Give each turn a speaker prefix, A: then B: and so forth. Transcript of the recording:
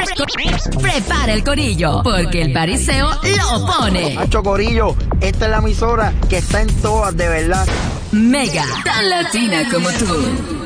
A: Prepara el corillo, porque el pariseo lo pone.
B: Hacho Corillo, esta es la emisora que está en todas, de verdad.
A: Mega, tan latina como tú.